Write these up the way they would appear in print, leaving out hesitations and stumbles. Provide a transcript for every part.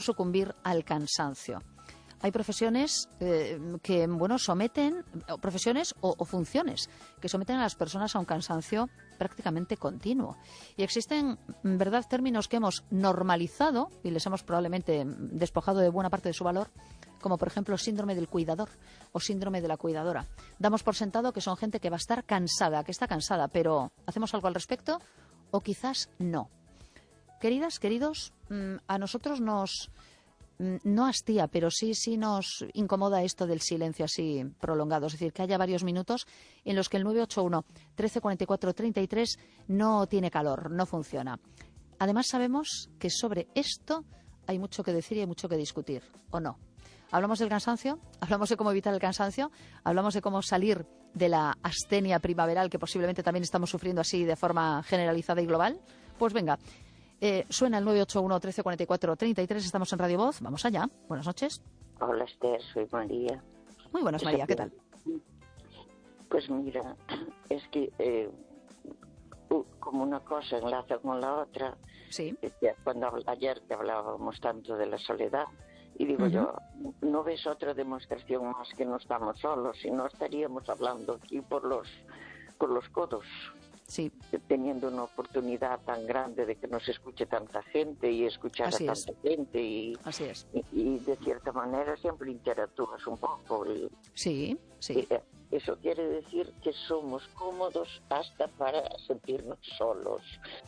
sucumbir al cansancio. Hay profesiones que, someten, profesiones o funciones que someten a las personas a un cansancio prácticamente continuo. Y existen, en verdad, términos que hemos normalizado y les hemos probablemente despojado de buena parte de su valor, como por ejemplo síndrome del cuidador o síndrome de la cuidadora. Damos por sentado que son gente que va a estar cansada, que está cansada, pero ¿hacemos algo al respecto? O quizás no. Queridas, queridos, a nosotros no hastía, pero sí nos incomoda esto del silencio así prolongado. Es decir, que haya varios minutos en los que el 981 1344 33 no tiene calor, no funciona. Además, sabemos que sobre esto hay mucho que decir y hay mucho que discutir, ¿o no? Hablamos del cansancio, hablamos de cómo evitar el cansancio, hablamos de cómo salir de la astenia primaveral que posiblemente también estamos sufriendo así de forma generalizada y global. Pues venga. Suena el 981 1344 33, estamos en Radio Voz, vamos allá, buenas noches. Hola Esther, soy María. Muy buenas, María, ¿qué tal? Pues mira, es que como una cosa enlaza con la otra. Sí. Ayer que hablábamos tanto de la soledad, y digo yo, ¿no ves otra demostración más que no estamos solos? Si no estaríamos hablando aquí por los codos. Sí. Teniendo una oportunidad tan grande de que nos escuche tanta gente y escuchar Así a es. tanta gente y de cierta manera siempre interactúas un poco. Sí. Eso quiere decir que somos cómodos hasta para sentirnos solos.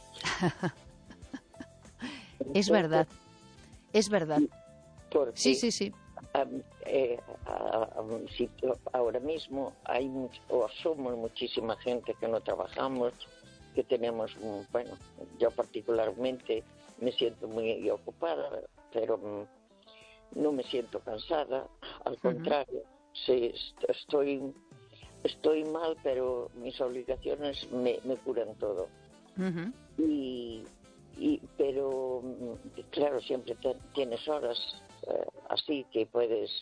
Es verdad. Porque sí. A un sitio ahora mismo somos muchísima gente que no trabajamos, que tenemos, yo particularmente me siento muy ocupada, pero no me siento cansada, al contrario, sí, estoy mal, pero mis obligaciones me curan todo. Pero claro, siempre tienes horas así que puedes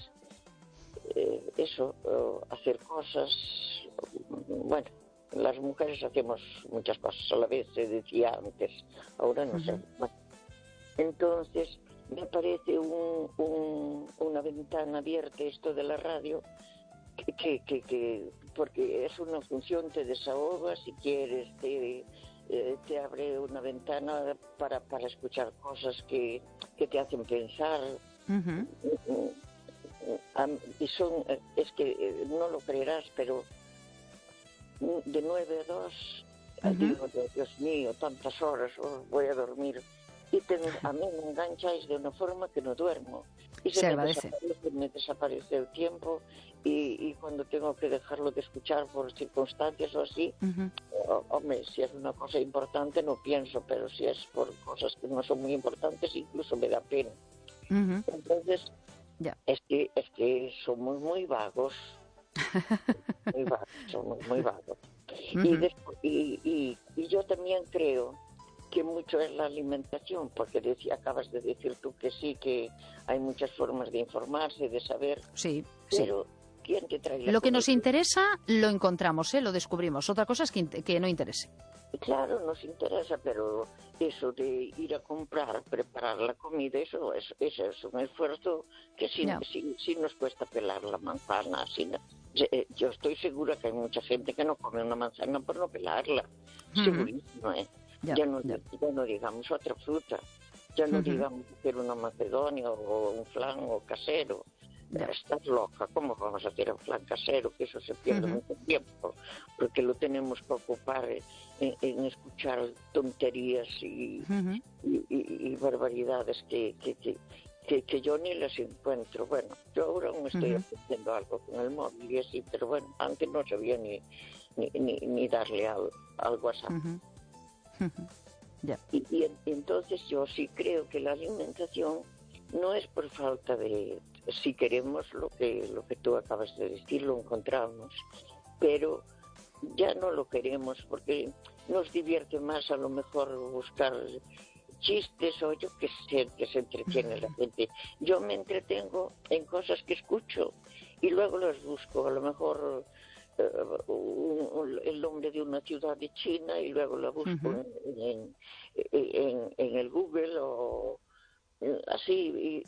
hacer cosas. Bueno, las mujeres hacemos muchas cosas a la vez, se decía antes, ahora no sé. Bueno, entonces me parece una ventana abierta esto de la radio, que porque es una función, te desahogas si quieres, te abre una ventana para escuchar cosas que te hacen pensar. Y es que no lo creerás, pero de 9 a 2 digo, Dios mío, tantas horas, voy a dormir, y a mí me engancháis de una forma que no duermo y me desaparece el tiempo, y cuando tengo que dejarlo de escuchar por circunstancias o así, hombre, si es una cosa importante no pienso, pero si es por cosas que no son muy importantes incluso me da pena. Entonces es que somos muy vagos. Somos muy vagos. Y yo también creo que mucho es la alimentación, porque acabas de decir tú que sí, que hay muchas formas de informarse, de saber. Sí. Pero ¿quién te trae la Lo que comida? nos interesa lo encontramos, lo descubrimos. Otra cosa es que no interese. Claro, nos interesa, pero eso de ir a comprar, preparar la comida, eso es un esfuerzo que sí nos cuesta pelar la manzana. Yo estoy segura que hay mucha gente que no come una manzana por no pelarla. Segurísimo, ¿eh? Ya no digamos otra fruta, ya no digamos hacer una macedonia o un flan o casero. Estás loca, ¿cómo vamos a hacer un flan casero? Que eso se pierde mucho tiempo, porque lo tenemos que ocupar en escuchar tonterías y barbaridades que yo ni las encuentro. Bueno, yo ahora aún estoy haciendo algo con el móvil y así, pero bueno, antes no sabía ni darle al WhatsApp. Y entonces yo sí creo que la alimentación no es por falta de, si queremos lo que tú acabas de decir, lo encontramos, pero ya no lo queremos porque nos divierte más a lo mejor buscar chistes o yo qué sé, que se entretiene la gente. Yo me entretengo en cosas que escucho y luego las busco, a lo mejor el nombre de una ciudad de China y luego la busco en el Google o así,